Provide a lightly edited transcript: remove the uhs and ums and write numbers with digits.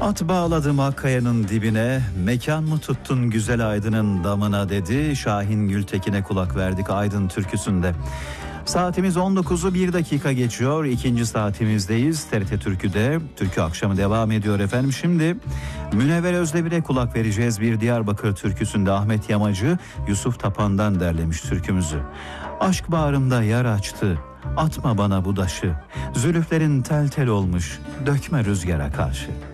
At bağladım Akkaya'nın dibine, mekan mı tuttun güzel Aydın'ın damına dedi. Şahin Gültekin'e kulak verdik Aydın türküsünde. Saatimiz 19'u 1 dakika geçiyor. İkinci saatimizdeyiz. TRT Türkü'de Türkü Akşamı devam ediyor efendim. Şimdi Münevver Özdemir'e kulak vereceğiz. Bir Diyarbakır türküsünde Ahmet Yamacı Yusuf Tapan'dan derlemiş türkümüzü. Aşk bağrımda yar açtı, atma bana bu daşı. Zülüflerin tel tel olmuş, dökme rüzgara karşı.